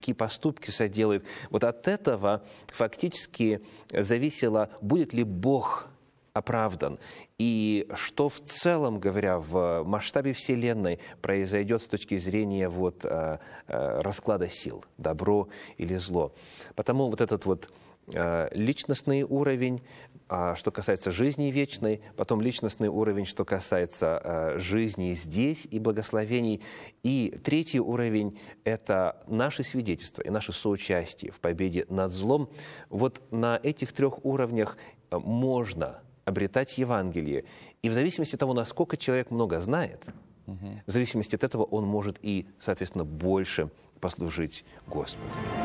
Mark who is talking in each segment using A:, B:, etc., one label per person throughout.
A: какие поступки соделает. Вот от этого фактически зависело, будет ли Бог оправдан. И что в целом, говоря, в масштабе Вселенной произойдет с точки зрения расклада сил, добро или зло. Потому вот этот личностный уровень, что касается жизни вечной, потом личностный уровень, что касается жизни здесь и благословений. И третий уровень – это наши свидетельства и наше соучастие в победе над злом. Вот на этих трех уровнях можно обретать Евангелие. И в зависимости от того, насколько человек много знает, в зависимости от этого он может и, соответственно, больше послужить Господу.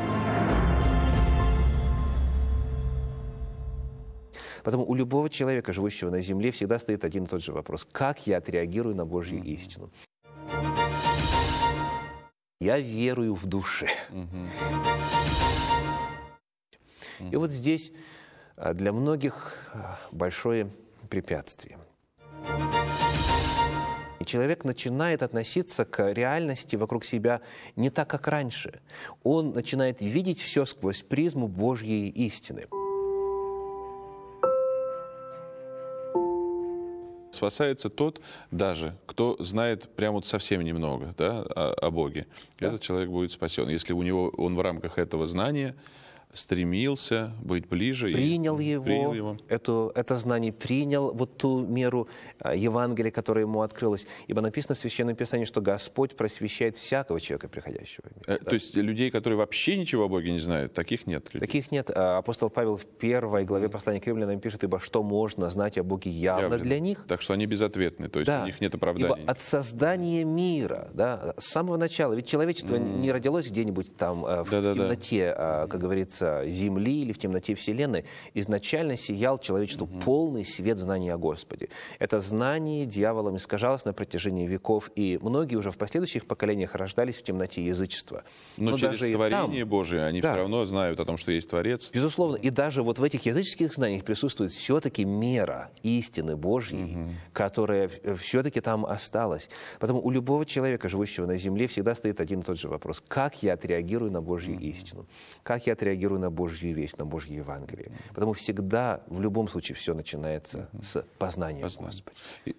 A: Потому у любого человека, живущего на земле, всегда стоит один и тот же вопрос. Как я отреагирую на Божью истину? Я верую в душе. И вот здесь для многих большое препятствие. И человек начинает относиться к реальности вокруг себя не так, как раньше. Он начинает видеть все сквозь призму Божьей истины.
B: Спасается тот даже, кто знает прямо совсем немного, да, о Боге. Да. Этот человек будет спасен, если он в рамках этого знания стремился быть ближе.
A: Принял его. Это знание принял, ту меру Евангелия, которая ему открылась. Ибо написано в Священном Писании, что Господь просвещает всякого человека, приходящего в мир.
B: То есть людей, которые вообще ничего о Боге не знают, таких нет?
A: Таких нет. Апостол Павел в 1 главе послания к римлянам пишет, ибо что можно знать о Боге явно для них.
B: Так что они безответны, то есть у них нет оправдания.
A: Ибо от создания мира, с самого начала, ведь человечество не родилось где-нибудь там в темноте, как говорится, Земли или в темноте Вселенной, изначально сиял человечеству полный свет знания о Господе. Это знание дьяволом искажалось на протяжении веков, и многие уже в последующих поколениях рождались в темноте язычества.
B: Но через творение Божие они все равно знают о том, что есть Творец.
A: Безусловно. И даже в этих языческих знаниях присутствует все-таки мера истины Божьей, которая все-таки там осталась. Потому у любого человека, живущего на земле, всегда стоит один и тот же вопрос. Как я отреагирую на Божью истину? Как я отреагирую на Божью весть, на Божье Евангелие? Потому всегда, в любом случае, все начинается с познания Господа.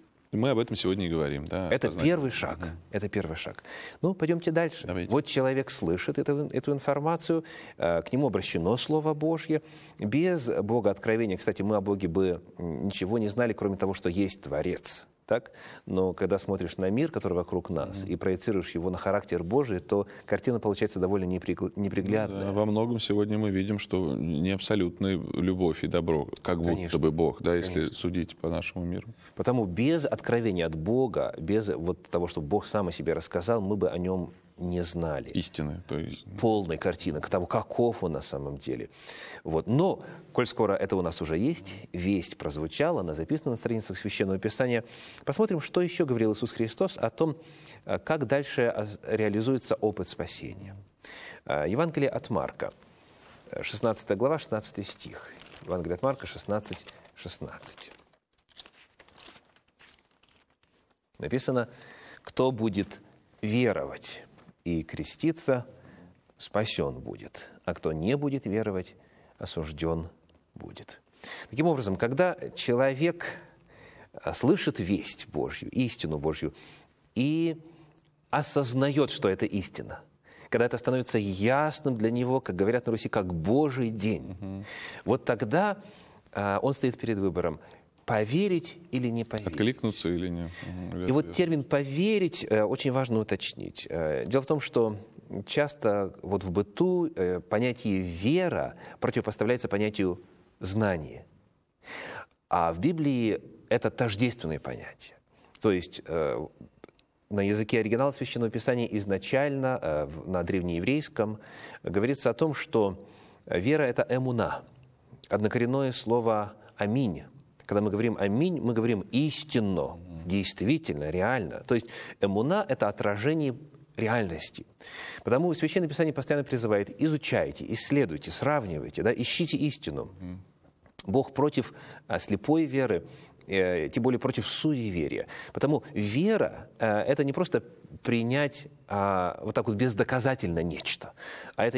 B: Мы об этом сегодня и говорим. Да,
A: это первый шаг. Это первый шаг. Ну, пойдемте дальше.
B: Давайте.
A: Вот человек слышит эту информацию, к нему обращено Слово Божье. Без Бога откровения, кстати, мы о Боге бы ничего не знали, кроме того, что есть Творец. Так? Но когда смотришь на мир, который вокруг нас, и проецируешь его на характер Божий, то картина получается довольно неприглядная.
B: Да, во многом сегодня мы видим, что не абсолютная любовь и добро, как будто бы Бог, если судить по нашему миру.
A: Потому без откровения от Бога, без того, что Бог сам о себе рассказал, мы бы о нем не знали.
B: Истины. То есть...
A: Полной картины, того, каков он на самом деле. Но, коль скоро это у нас уже есть, весть прозвучала, она записана на страницах Священного Писания, посмотрим, что еще говорил Иисус Христос о том, как дальше реализуется опыт спасения. Евангелие от Марка, 16 глава, 16 стих. Евангелие от Марка, 16, 16. Написано, кто будет веровать и креститься, спасен будет, а кто не будет веровать, осужден будет. Таким образом, когда человек слышит весть Божью, истину Божью, и осознает, что это истина, когда это становится ясным для него, как говорят на Руси, как Божий день, вот тогда он стоит перед выбором: поверить или не поверить.
B: Откликнуться или не.
A: И термин «поверить» очень важно уточнить. Дело в том, что часто в быту понятие «вера» противопоставляется понятию «знание». А в Библии это тождественные понятия. То есть на языке оригинала Священного Писания изначально, на древнееврейском, говорится о том, что вера – это эмуна, однокоренное слово «аминь». Когда мы говорим «аминь», мы говорим истинно, действительно, реально. То есть эмуна – это отражение реальности. Потому Священное Писание постоянно призывает: изучайте, исследуйте, сравнивайте, ищите истину. Бог против слепой веры тем более против суеверия. Потому вера – это не просто принять вот так вот бездоказательно нечто, а это